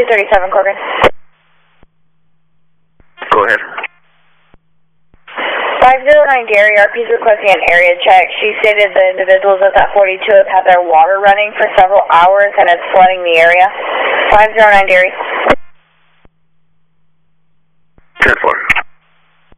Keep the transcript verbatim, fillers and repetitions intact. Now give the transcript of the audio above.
two thirty-seven, Corcoran. Go ahead. five zero nine Gary, R P's requesting an area check. She stated the individuals at that forty-two have had their water running for several hours and it's flooding the area. five zero nine Gary.